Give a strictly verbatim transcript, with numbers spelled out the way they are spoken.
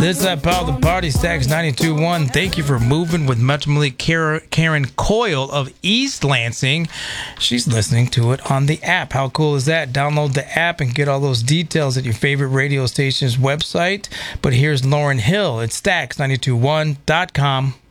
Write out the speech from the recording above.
This is that Power the Party, Stacks ninety-two point one. Thank you for moving with Metro Karen Coyle of East Lansing. She's listening to it on the app. How cool is that? Download the app and get all those details at your favorite radio station's website. But here's Lauren Hill at stacks ninety two one dot com.